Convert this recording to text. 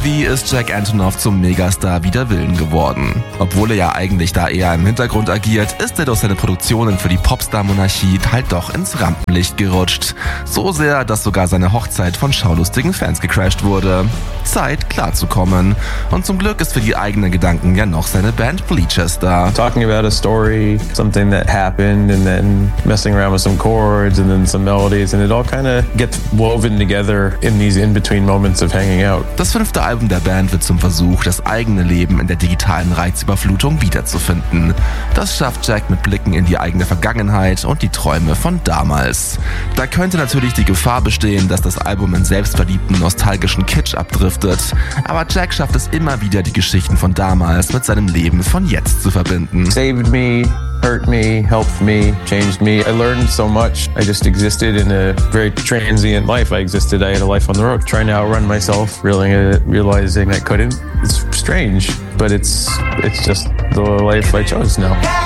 Irgendwie ist Jack Antonoff zum Megastar wider Willen geworden. Obwohl er ja eigentlich da eher im Hintergrund agiert, ist er durch seine Produktionen für die Popstar-Monarchie halt doch ins Rampenlicht gerutscht. So sehr, dass sogar seine Hochzeit von schaulustigen Fans gecrashed wurde. Zeit, klarzukommen. Und zum Glück ist für die eigenen Gedanken ja noch seine Band Bleachers da. Talking about a story, something that happened, and then messing around with some chords and then some melodies, and it all kind of gets woven together in these in-between moments of hanging out. Das 5. Album der Band wird zum Versuch, das eigene Leben in der digitalen Reizüberflutung wiederzufinden. Das schafft Jack mit Blicken in die eigene Vergangenheit und die Träume von damals. Da könnte natürlich die Gefahr bestehen, dass das Album in selbstverliebten, nostalgischen Kitsch abdriftet. Aber Jack schafft es immer wieder, die Geschichten von damals mit seinem Leben von jetzt zu verbinden. Saved me, hurt me, helped me, changed me. I learned so much. I just existed in a very transient life. I had a life on the road, trying to outrun myself, realizing I couldn't. It's strange, but it's just the life I chose now.